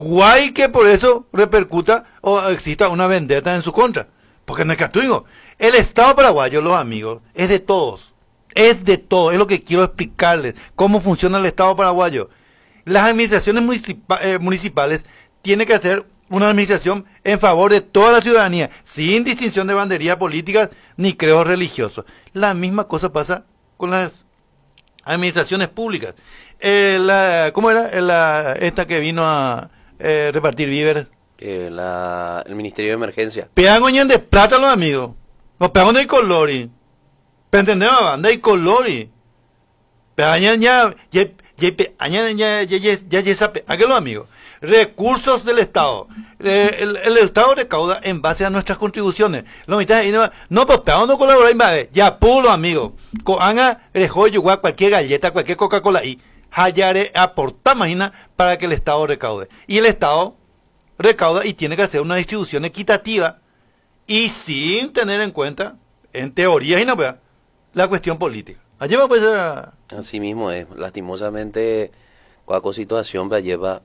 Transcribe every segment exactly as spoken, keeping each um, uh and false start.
Guay que por eso repercuta o exista una vendetta en su contra. Porque no es catuigo. El Estado paraguayo, los amigos, es de todos. Es de todos. Es lo que quiero explicarles. Cómo funciona el Estado paraguayo. Las administraciones municipa eh, municipales tienen que hacer una administración en favor de toda la ciudadanía, sin distinción de banderías políticas ni creos religiosos. La misma cosa pasa con las administraciones públicas. Eh, la, ¿Cómo era eh, la, esta que vino a eh, repartir víveres? Eh, la, el Ministerio de Emergencia. Pegan de plata los amigos. Los pegan de colori. ¿Entendemos? Banda de colori. Pegan ya, ya, ya, ya, ya, ya, ya, ya, aquellos amigos. Recursos del Estado. Eh, el, el Estado recauda en base a nuestras contribuciones. Los mitad no, pues pegan no colaborar, ya pulo amigos. Coanga, rejoyo, cualquier galleta, cualquier Coca-Cola y hayare aporta máquina para que el Estado recaude. Y el Estado recauda y tiene que hacer una distribución equitativa y sin tener en cuenta, en teoría y no vea, la cuestión política. Allí va pues a... Así mismo es, lastimosamente, cualquier situación va lleva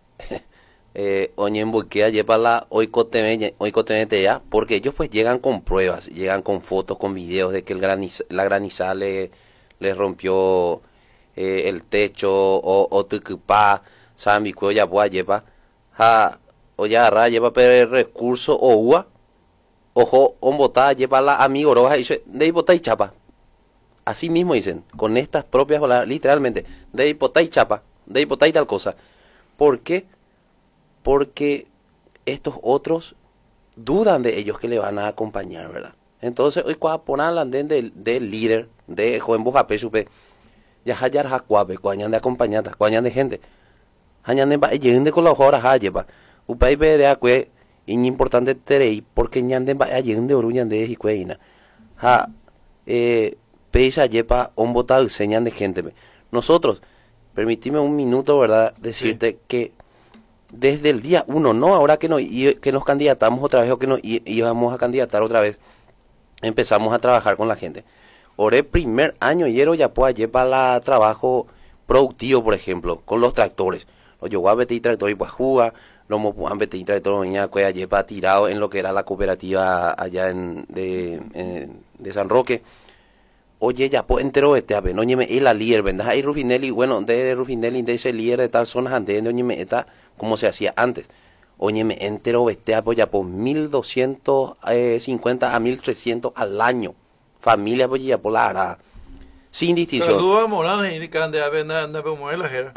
eh, oñembuquea lleva la oicotemete ya, porque ellos pues llegan con pruebas, llegan con fotos, con videos de que el graniz, la granizada le, le rompió eh, el techo o, o tucupá, sambicueo ya pues lleva, ja, o ya agarra lleva per recurso o ua, ojo, on botada lleva la amigo roja y de botar y chapa. Así mismo dicen, con estas propias palabras, literalmente, de botar y chapa, de botar y tal cosa. ¿Por qué? Porque estos otros dudan de ellos que le van a acompañar, ¿verdad? Entonces, hoy cuando ponen al andén del, del líder, de joven Bojapé, supe, ya hayar jacuape, cuañan de acompañantes, cuañan de gente, hañan de ba, lleguen de colaboradores, hayepa, upay be de acue, y importante terei, porque ñan de ba, lleguen de oruñan de jicueina, ha, eh, peisa yepa, on botado, señan de gente. Nosotros, permitime un minuto, ¿verdad? Decirte sí. que desde el día uno, no ahora que, no, y, que nos candidatamos otra vez o que nos y, íbamos a candidatar otra vez, empezamos a trabajar con la gente. Oré primer año y ya pues lleva la trabajo productivo, por ejemplo, con los tractores. Los yo a y tractor y pues juga, los mopuan y tractor ya pues lleva tirado en lo que era la cooperativa allá en de, en, de San Roque. Oye, ya pues entero este, a ver, no ñeme la líder, ¿verdad? Ahí Rufinelli, bueno, de Rufinelli, de ese líder de tal zona, antes de ñeme esta, como se hacía antes. Oye, me entero este, pues ya por mil doscientos cincuenta a mil trescientos al año. Familia, pues ya por la arada. Sin distinción. Saludos a Morán y Cande, a ver, anda, anda, mover la jera.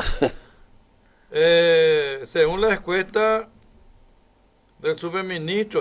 eh, según la encuesta del superministro,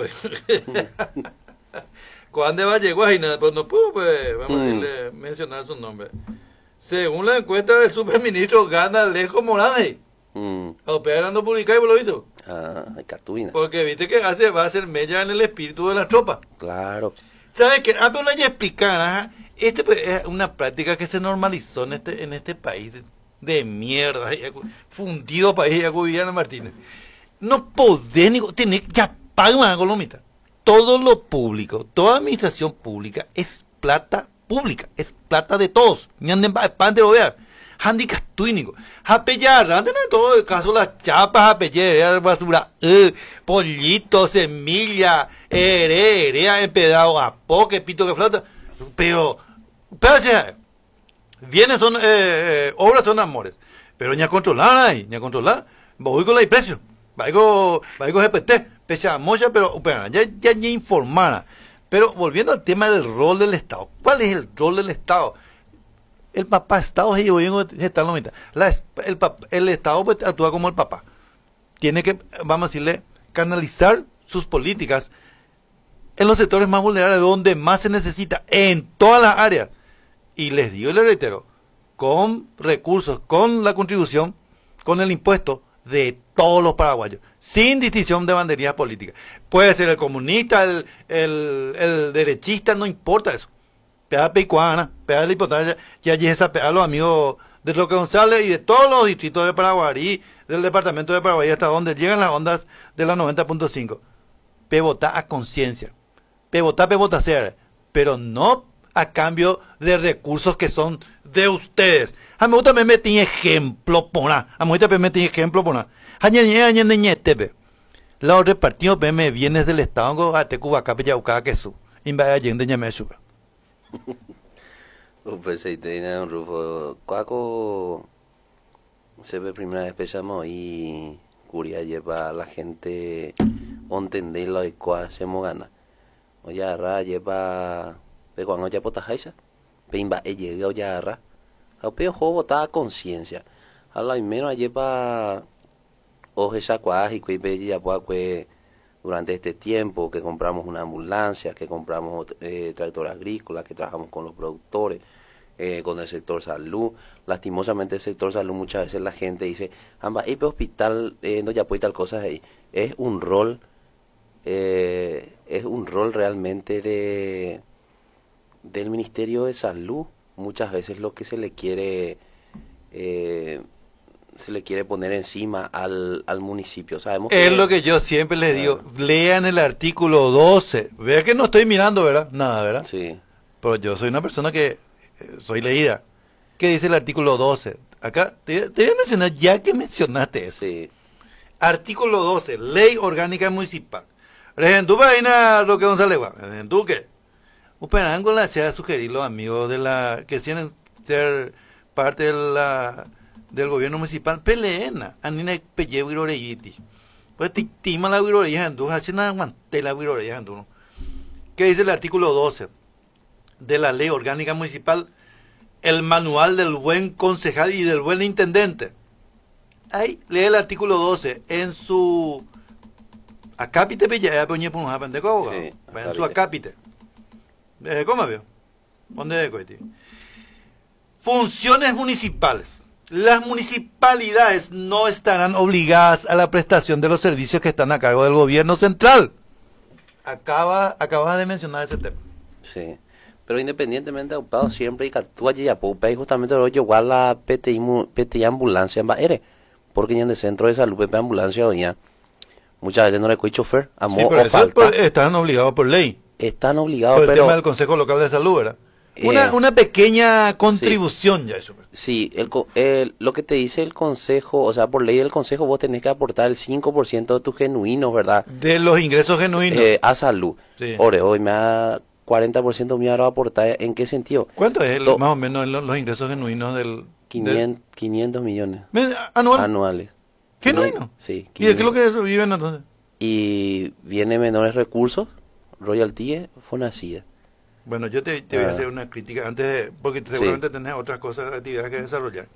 ¿cuándo va a llegar ahí? Pues no puedo, pues, vamos mm. a decirle, mencionar su nombre. Según la encuesta del superministro, gana Alejo Morales. Mm. Operando publicado y por lo visto. Ah, Catuina. Porque viste que hace, va a ser mella en el espíritu de la tropa. Claro. ¿Sabes qué? Ah, pero la ya explicar, ajá. Este pues, es una práctica que se normalizó en este, en este país de, de mierda, fundido país, ya Viviana Martínez. No podés ni tener, ya pagan a Colomita. Todo lo público, toda administración pública es plata pública, es plata de todos. Ñanden pan de ovear. Handicap tuínico. Japellar, anden en todo el caso las chapas, japellar, basura, eh, pollito, semilla, ere, ere, empedado a poque, pito que flota. Pero, espérate, bienes son, eh, eh, obras son amores. Pero ña controlar ahí, ña controlar, voy con la precio. Vaigo, vaigo G P T, pecha mocha, pero, espera, ya, ya, ya informara. Pero volviendo al tema del rol del Estado, ¿cuál es el rol del Estado? El papá Estado es el, el, el Estado pues, actúa como el papá. Tiene que, vamos a decirle, canalizar sus políticas en los sectores más vulnerables, donde más se necesita, en todas las áreas. Y les digo y les reitero, con recursos, con la contribución, con el impuesto de todos los paraguayos, sin distinción de banderías políticas. Puede ser el comunista, el, el, el derechista, no importa eso. Pega Peicuana, pega la hipoteca, ya esa pega a los amigos de Roque González y de todos los distritos de Paraguarí, del departamento de Paraguay, hasta donde llegan las ondas de la noventa punto cinco. Pebotá a conciencia. Pebotá, pebotá ser, pero no a cambio de recursos que son de ustedes. A mí también me tiene ejemplo, pona. A mí también me tiene ejemplo, pona. Los repartidos me bienes del Estado, a te Cuba, acá, Peyauca, que su. Invaya, yende, ñame, suba. Pues se tiene un rufo. Cuaco se ve primera vez pensamos y curia lleva a la gente entender lo de cuál se mo gana. Oye, arra lleva de cuando ya potajaisa. Pimba, ella llega ya arra. A peo juego botada conciencia. A la menos lleva oje sacuaje y que ya pues durante este tiempo que compramos una ambulancia, que compramos eh, tractor agrícola, que trabajamos con los productores, eh, con el sector salud. Lastimosamente el sector salud muchas veces la gente dice, amba, el hospital eh, no ya puede tal cosas ahí. Es un rol, eh, es un rol realmente de del Ministerio de Salud. Muchas veces lo que se le quiere eh, se le quiere poner encima al, al municipio. Sabemos es que lo que yo siempre les digo, ah. lean el artículo doce. Vea que no estoy mirando, ¿verdad? Nada, ¿verdad? Sí. Pero yo soy una persona que eh, soy leída. ¿Qué dice el artículo doce? Acá te, te voy a mencionar, ya que mencionaste eso. Sí. Artículo doce, Ley Orgánica Municipal. Regentú Paina Roque González, ¿Regentú qué? Uperan con la sea sugerir los amigos de la que quieren ser parte de la del gobierno municipal, peleena, anina pelle viroreyiti. Pues tima la viroreya andú, así nada aguante la viroreya andú. ¿Qué dice el artículo doce de la Ley Orgánica Municipal? El manual del buen concejal y del buen intendente. Ahí lee el artículo doce en su acápite pelle, poñe por un pendejo, en su acápite. ¿Cómo veo? ¿Dónde es cohete? Funciones municipales. Las municipalidades no estarán obligadas a la prestación de los servicios que están a cargo del gobierno central. Acaba, acabas de mencionar ese tema. Sí, pero independientemente de ocupado siempre y que tú allí ya y justamente lo llevó a la P T I, P T I ambulancia en Baere, porque en el centro de salud P P ambulancia doña muchas veces no le coge chofer, amor sí, pero o eso falta. Por, están obligados por ley. Están obligados, por el pero tema del Consejo Local de Salud, ¿verdad? Eh, una, una pequeña contribución sí, ya eso. Sí, el, el, lo que te dice el Consejo, o sea, por ley del Consejo vos tenés que aportar el cinco por ciento de tus genuinos, ¿verdad? De los ingresos genuinos. Eh, a salud. Sí. Ore, hoy me da cuarenta por ciento mío a aportar, ¿en qué sentido? ¿Cuánto es el, Do, más o menos los, los ingresos genuinos del... quinientos, del... quinientos millones. ¿Anual? Anuales. ¿Genuino? Sí. ¿Y de qué es lo que viven entonces? Y viene menores recursos, royalties, Fonacida. Bueno, yo te, te voy a hacer una crítica antes de, porque seguramente sí. tenés otras cosas, actividades que desarrollar.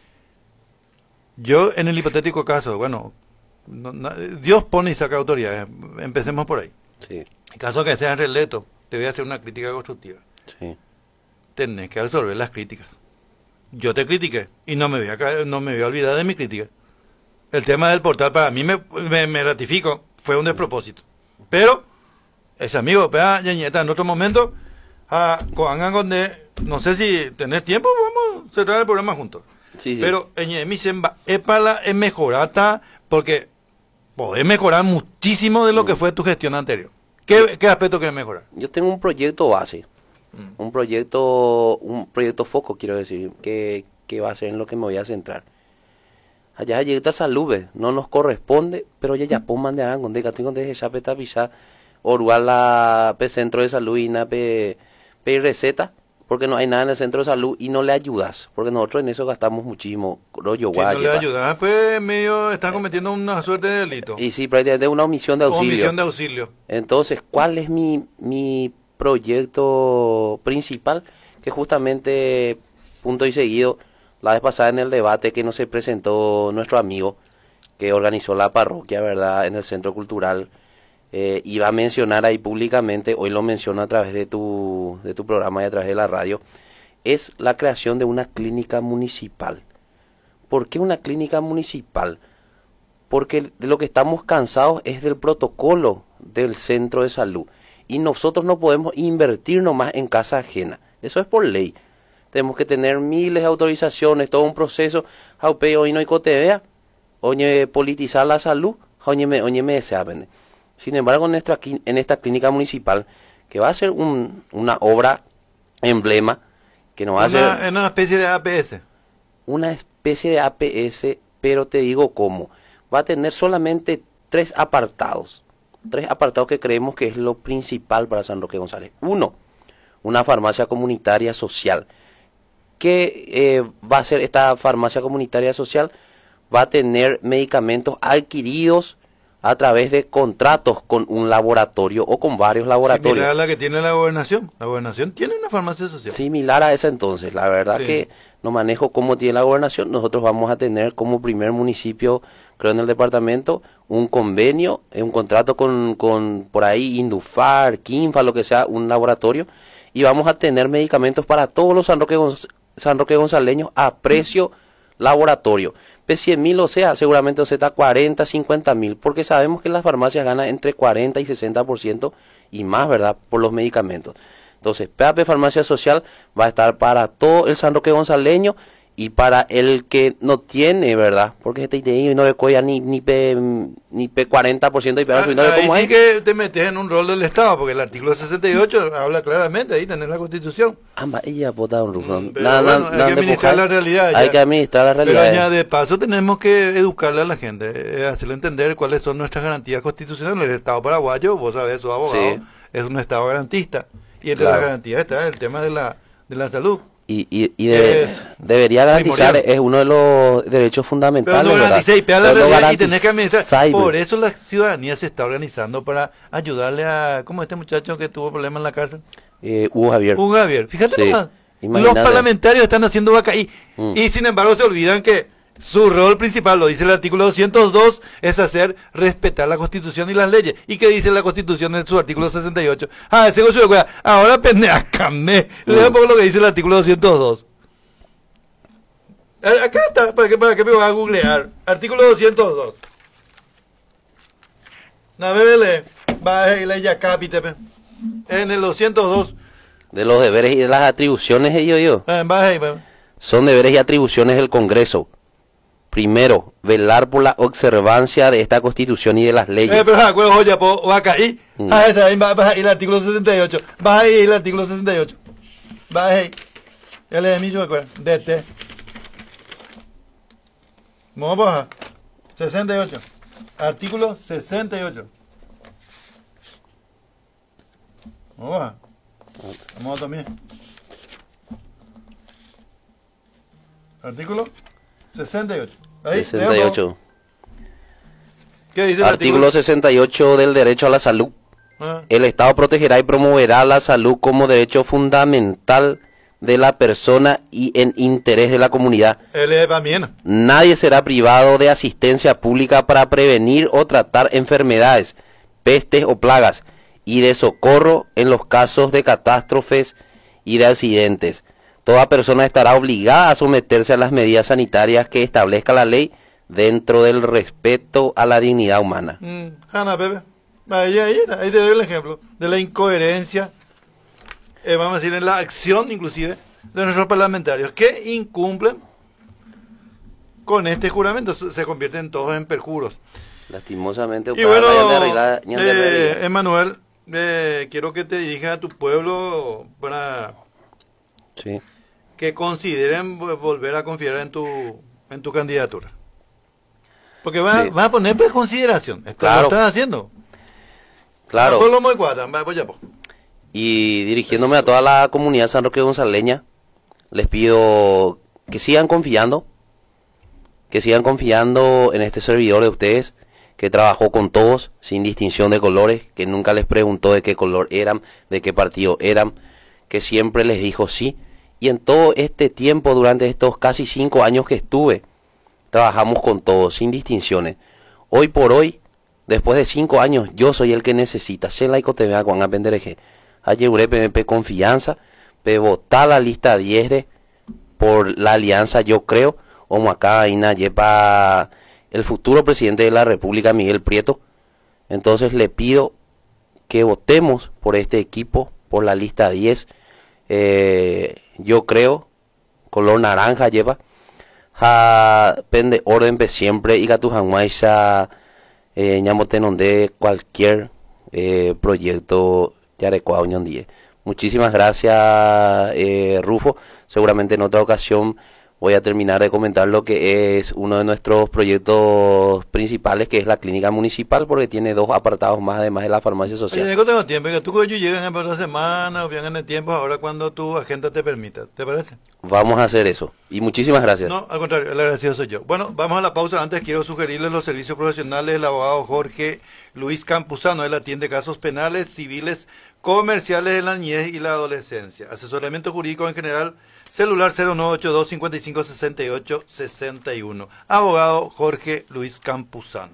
Yo, en el hipotético caso, bueno, no, no, Dios pone y saca autoridades, empecemos por ahí. Sí. En caso que seas reelecto, te voy a hacer una crítica constructiva. Sí. Tenés que absorber las críticas. Yo te critiqué y no me voy a, no me voy a olvidar de mi crítica. El tema del portal para mí me, me, me ratifico, fue un despropósito. Pero, ese amigo, vea, Ñañeta, en otro momento... Ah, con de, no sé si tenés tiempo, vamos a cerrar el programa juntos. Sí, sí. Pero en mi semba es para es mejorata porque podés mejorar muchísimo de lo mm. que fue tu gestión anterior. ¿Qué, sí. ¿Qué aspecto quieres mejorar? Yo tengo un proyecto base, mm. un proyecto, un proyecto foco, quiero decir, que, que va a ser en lo que me voy a centrar. Allá llega salud, no nos corresponde, pero ya ya pongan de algo, de que tengo de esa peta pisar, oruala pe centro de salud y na pe pedir receta, porque no hay nada en el centro de salud y no le ayudas, porque nosotros en eso gastamos muchísimo rollo guay. Si no le ayudas, pues medio están cometiendo una suerte de delito. Y sí, prácticamente una omisión de auxilio. Omisión de auxilio. Entonces, ¿cuál es mi, mi proyecto principal? Que justamente, punto y seguido, la vez pasada en el debate que nos se presentó nuestro amigo, que organizó la parroquia, ¿verdad?, en el Centro Cultural, Eh, iba a mencionar ahí públicamente, hoy lo menciono a través de tu, de tu programa y a través de la radio, es la creación de una clínica municipal. ¿Por qué una clínica municipal? Porque de lo que estamos cansados es del protocolo del centro de salud. Y nosotros no podemos invertir nomás en casa ajena. Eso es por ley. Tenemos que tener miles de autorizaciones, todo un proceso. Jaupe, hoy no hay cotevea, oye, politizar la salud, oye, me, oye, me desea vender. Sin embargo, en, nuestra, en esta clínica municipal, que va a ser un, una obra emblema que nos va a Una, hacer una especie de A P S. una especie de A P S, pero te digo cómo. Va a tener solamente tres apartados. Tres apartados que creemos que es lo principal para San Roque González. Uno, una farmacia comunitaria social. ¿Qué eh, va a ser esta farmacia comunitaria social? Va a tener medicamentos adquiridos a través de contratos con un laboratorio o con varios laboratorios. Similar a la que tiene la gobernación. La gobernación tiene una farmacia social. Similar a esa entonces. La verdad Sí. que no manejo cómo tiene la gobernación. Nosotros vamos a tener como primer municipio, creo en el departamento, un convenio, eh, un contrato con, con por ahí Indufar, Quinfa, lo que sea, un laboratorio. Y vamos a tener medicamentos para todos los San Roque, Gonz- San Roque gonzaleños a precio laboratorio. P cien mil, o sea, seguramente o sea, cuarenta, cincuenta mil, porque sabemos que las farmacias ganan entre cuarenta y sesenta por ciento y más, ¿verdad?, por los medicamentos. Entonces, P A P Farmacia Social va a estar para todo el San Roque gonzaleño y para el que no tiene, ¿verdad? Porque este I T I no le coya ni, ni, P, ni P cuarenta por ciento y P Ah, no sé ahí cómo sí es. que te metes en un rol del Estado, porque el artículo sesenta y ocho habla claramente, ahí tenés la Constitución. Ambas, ella vota un rufo. Mm, pero bueno, hay que administrar la realidad. Hay ya. que administrar la Pero realidad. ya de paso tenemos que educarle a la gente, eh, hacerle entender cuáles son nuestras garantías constitucionales. El Estado paraguayo, vos sabés, sos abogado, Sí. es un Estado garantista. Y entre Claro. las garantías está el tema de la, de la salud. Y, y, y debe- Es debería garantizar, primordial. es uno de los derechos Pero fundamentales. no ¿verdad? garanticéis, pega la Pero no realidad y tenés que administrar. garantizáis, Por eso la ciudadanía se está organizando para ayudarle a, como este muchacho que tuvo problemas en la cárcel. eh, Hugo Javier. Un Javier, fíjate Sí, nomás, imagínate. los parlamentarios están haciendo vacaí Mm. y sin embargo se olvidan que su rol principal, lo dice el artículo doscientos dos, es hacer respetar la Constitución y las leyes. ¿Y qué dice la Constitución en su artículo sesenta y ocho? Ah, ese gozo de cuida. Ahora pendeacame. Mm. Lea un poco lo que dice el artículo doscientos dos. A- Acá está, para que, para que me va a googlear. Artículo doscientos dos. Navele, va a ir ya capítulo. En el doscientos dos. De los deberes y de las atribuciones, eh, yo, yo. Eh, va a ir, va. Son deberes y atribuciones del Congreso. Primero, velar por la observancia de esta Constitución y de las leyes. Eh, pero acuerdo, oye, po, va a caer. Mm. Ah, esa, ahí va, va a ir el artículo sesenta y ocho. Va a ir el artículo sesenta y ocho. Va a ir. Ya le de me acuerdo. De este. Vamos a bajar. sesenta y ocho. Artículo sesenta y ocho. Vamos a bajar. Vamos a también. Artículo sesenta y ocho. Ahí, sesenta y ocho. ¿Qué dice el Artículo sesenta y ocho del derecho a la salud. Ah. El Estado protegerá y promoverá la salud como derecho fundamental de la persona y en interés de la comunidad. Él es también. Nadie será privado de asistencia pública para prevenir o tratar enfermedades, pestes o plagas, y de socorro en los casos de catástrofes y de accidentes. Toda persona estará obligada a someterse a las medidas sanitarias que establezca la ley dentro del respeto a la dignidad humana. Mm, Hanna, bebé. Ahí, ahí, está, ahí te doy el ejemplo de la incoherencia, eh, vamos a decir, en la acción inclusive de nuestros parlamentarios que incumplen con este juramento, se se convierten todos en perjuros. Lastimosamente, Y bueno, para eh, Emanuel, eh, quiero que te dirijas a tu pueblo para sí. que consideren vo- volver a confiar en tu en tu candidatura. Porque van, Sí. van a poner pues, consideración. Esto Claro. lo están haciendo. Claro. Solo muy cuadran, va, pues ya, pues. Y dirigiéndome a toda la comunidad San Roque Gonzaleña, les pido que sigan confiando, que sigan confiando en este servidor de ustedes, que trabajó con todos, sin distinción de colores, que nunca les preguntó de qué color eran, de qué partido eran, que siempre les dijo sí. Y en todo este tiempo, durante estos casi cinco años que estuve, trabajamos con todos, sin distinciones. Hoy por hoy, después de cinco años, yo soy el que necesita. Se la icotemea con apendereje. Ayure P M P confianza, pe votar la lista diez por la alianza, yo creo, como acá Ina lleva el futuro presidente de la República, Miguel Prieto. Entonces le pido que votemos por este equipo, por la lista diez. Eh, yo creo, color naranja lleva. Ja, pende orden pe siempre y gatujanguaisa eh, ñamotenonde cualquier eh, proyecto yarecua unión die. Muchísimas gracias, eh, Rufo. Seguramente en otra ocasión voy a terminar de comentar lo que es uno de nuestros proyectos principales, que es la clínica municipal, porque tiene dos apartados más, además de la farmacia social. Oye, no tengo tiempo, que tú que yo llegan en una semana o vengan en tiempo ahora cuando tu agenda te permita. ¿Te parece? Vamos a hacer eso. Y muchísimas gracias. No, al contrario, el agradecido soy yo. Bueno, vamos a la pausa. Antes quiero sugerirles los servicios profesionales del abogado Jorge Luis Campuzano. Él atiende casos penales, civiles, comerciales de la niñez y la adolescencia. Asesoramiento jurídico en general. Celular cero nueve ocho dos, cinco cinco, seis ocho seis uno. Abogado Jorge Luis Campuzano.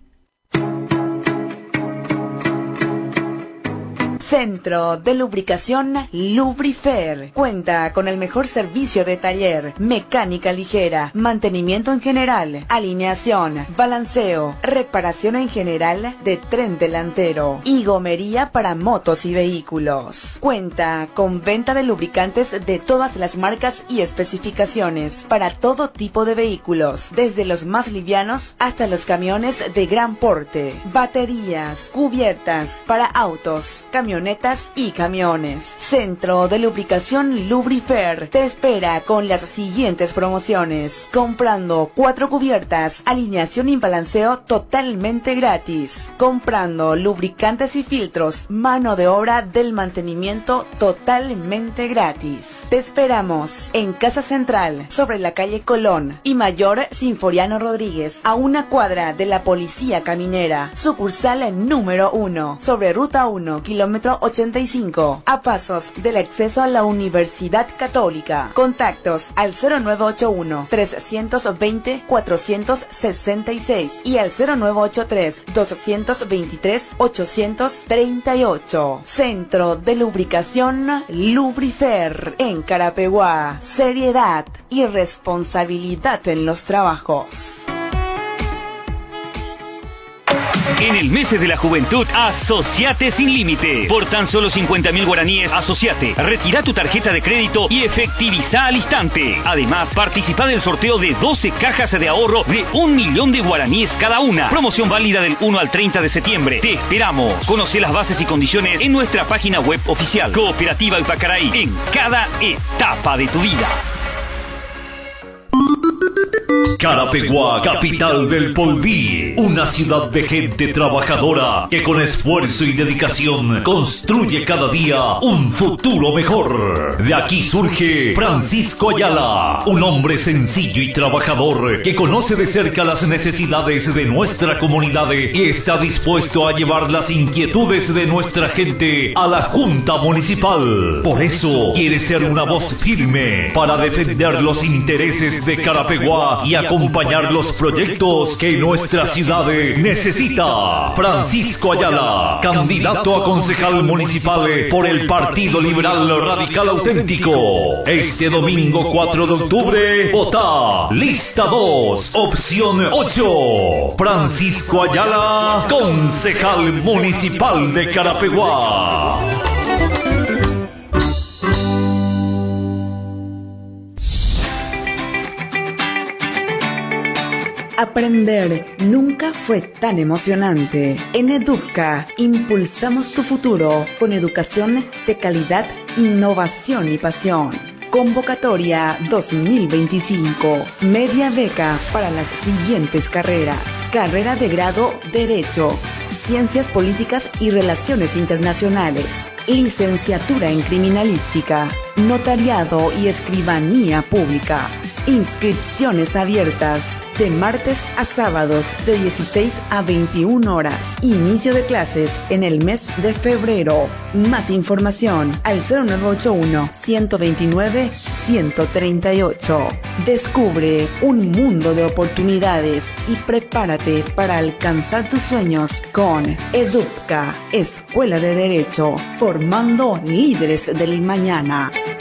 Centro de Lubricación Lubrifer. Cuenta con el mejor servicio de taller, mecánica ligera, mantenimiento en general, alineación, balanceo, reparación en general de tren delantero y gomería para motos y vehículos. Cuenta con venta de lubricantes de todas las marcas y especificaciones para todo tipo de vehículos, desde los más livianos hasta los camiones de gran porte, baterías, cubiertas para autos, camiones camionetas y camiones. Centro de Lubricación Lubrifer te espera con las siguientes promociones. Comprando cuatro cubiertas, alineación y balanceo totalmente gratis. Comprando lubricantes y filtros, mano de obra del mantenimiento totalmente gratis. Te esperamos en Casa Central, sobre la calle Colón y Mayor Sinforiano Rodríguez, a una cuadra de la Policía Caminera. Sucursal número uno, sobre Ruta uno, kilómetro ochenta y cinco, a pasos del acceso a la Universidad Católica. Contactos al cero nueve ocho uno, tres dos cero, cuatro seis seis y al cero nueve ocho tres, dos dos tres, ocho tres ocho. Centro de Lubricación Lubrifer en Carapeguá. Seriedad y responsabilidad en los trabajos. En el mes de la juventud, asociate sin límites. Por tan solo cincuenta mil guaraníes, asociate. Retira tu tarjeta de crédito y efectiviza al instante. Además, participa del sorteo de doce cajas de ahorro de un millón de guaraníes cada una. Promoción válida del uno al treinta de septiembre. Te esperamos. Conoce las bases y condiciones en nuestra página web oficial. Cooperativa Ipacaraí, en cada etapa de tu vida. Carapeguá, capital del Polví, una ciudad de gente trabajadora que con esfuerzo y dedicación construye cada día un futuro mejor. De aquí surge Francisco Ayala, un hombre sencillo y trabajador que conoce de cerca las necesidades de nuestra comunidad y está dispuesto a llevar las inquietudes de nuestra gente a la Junta Municipal. Por eso quiere ser una voz firme para defender los intereses de Carapeguá y acompañar los proyectos que nuestra ciudad necesita. Francisco Ayala, candidato a concejal municipal por el Partido Liberal Radical Auténtico. Este domingo cuatro de octubre, vota lista dos, opción ocho. Francisco Ayala, concejal municipal de Carapeguá. Aprender nunca fue tan emocionante. En Educa impulsamos tu futuro con educación de calidad, innovación y pasión. Convocatoria dos mil veinticinco. Media beca para las siguientes carreras. Carrera de grado Derecho, Ciencias Políticas y Relaciones Internacionales. Licenciatura en Criminalística, Notariado y Escribanía Pública. Inscripciones abiertas de martes a sábados de dieciséis a veintiuna horas. Inicio de clases en el mes de febrero. Más información al cero nueve ocho uno, ciento veintinueve, ciento treinta y ocho. Descubre un mundo de oportunidades y prepárate para alcanzar tus sueños con EDUPCA, Escuela de Derecho, formando líderes del mañana.